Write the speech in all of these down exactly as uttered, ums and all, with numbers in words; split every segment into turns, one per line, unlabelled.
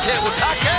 नीचे उठा के।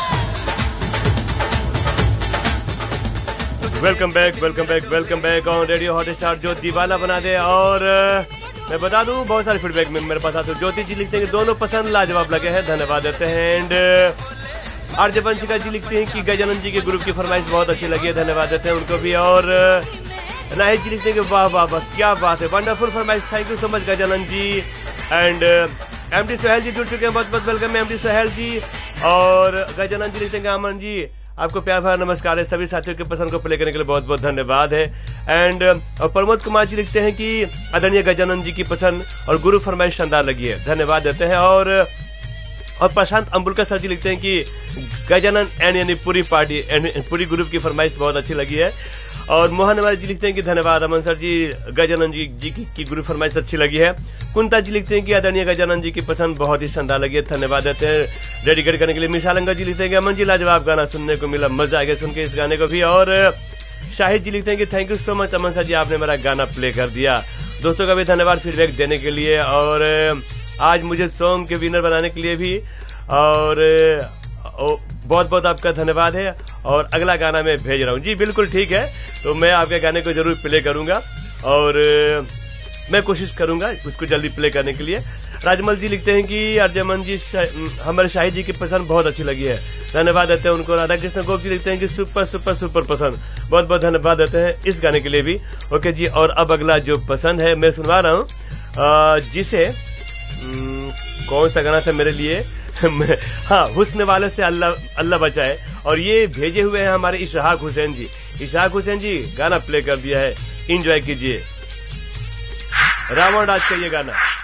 Welcome back welcome back welcome back on radio Hotstar जो दीवाना बना दे। और मैं बता दूं बहुत सारे फीडबैक में मेरे पास आते हैं। ज्योति जी लिखते हैं कि दोनों पसंद लाजवाब लगे हैं, धन्यवाद देते हैं। एंड आरजे वंशिका जी लिखते हैं कि गजानन जी के ग्रुप की फरमाइश बहुत अच्छी लगी है, धन्यवाद देते हैं उनको भी। और नाहिद जी लिखते हैं कि वाह वाह वाह क्या बात है, वंडरफुल फरमाइश, thank you so much Gajanan ji. And MD Sohail जी जुड़ चुके हैं, बहुत बहुत वेलकम एमडी सोहेल जी। और गजानन जी लिखते हैं कि अमन जी आपको प्यार भरा नमस्कार है, सभी साथियों के पसंद को प्ले करने के लिए बहुत बहुत धन्यवाद है। एंड और प्रमोद कुमार जी लिखते हैं कि आदरणीय गजानन जी की पसंद और गुरु फरमाइश शानदार लगी है, धन्यवाद देते हैं। और और प्रशांत अम्बुलकर सर जी लिखते हैं कि गजानन एंड यानी पूरी पार्टी पूरी ग्रुप की फरमाइश बहुत अच्छी लगी है। और मोहन अवारी जी लिखते हैं कि धन्यवाद अमन सर जी, गजानन जी जी की, की गुरु फरमाइश अच्छी लगी है। कुंता जी लिखते हैं कि आदरणीय गजानन जी की पसंद बहुत ही शानदार लगी है, धन्यवाद देते हैं डेडिकेट करने के लिए। मिशालंगा जी लिखते हैं कि अमन जी लाजवाब गाना सुनने को मिला, मजा आ गया सुन के इस गाने को भी। और शाहिद जी लिखते हैं कि thank you so much Aman sir जी, आपने मेरा गाना प्ले कर दिया। दोस्तों का भी धन्यवाद फीडबैक देने के लिए और आज मुझे सॉन्ग के विनर बनाने के लिए भी। और बहुत बहुत आपका धन्यवाद है। और अगला गाना मैं भेज रहा हूँ जी, बिल्कुल ठीक है, तो मैं आपके गाने को जरूर प्ले करूंगा और मैं कोशिश करूंगा उसको जल्दी प्ले करने के लिए। राजमल जी लिखते हैं कि अर्जमन जी हमारे शाहिद जी की पसंद बहुत अच्छी लगी है, धन्यवाद देते हैं उनको। राधा कृष्ण गोप जी लिखते हैं कि सुपर सुपर सुपर पसंद, बहुत बहुत धन्यवाद देते हैं इस गाने के लिए भी। ओके जी, और अब अगला जो पसंद है मैं सुनवा रहा हूँ, जिसे कौन सा गाना था मेरे लिए हाँ, हुस्न वाले से अल्लाह अल्लाह बचाए। और ये भेजे हुए हैं हमारे इशहाक हुसैन जी। इशहाक हुसैन जी गाना प्ले कर दिया है, एंजॉय कीजिए रावण राज का ये गाना।